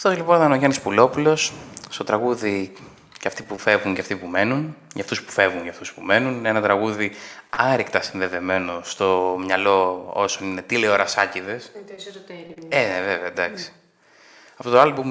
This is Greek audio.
Αυτός λοιπόν ήταν ο Γιάννης Πουλόπουλος, στο τραγούδι «Και αυτοί που φεύγουν και αυτοί που μένουν», για αυτούς που φεύγουν και αυτούς που μένουν. Ένα τραγούδι άρρηκτα συνδεδεμένο στο μυαλό όσων είναι τηλεορασάκηδες. Το εσωτερικό. Βέβαια, εντάξει. Αυτό το άλμπουμ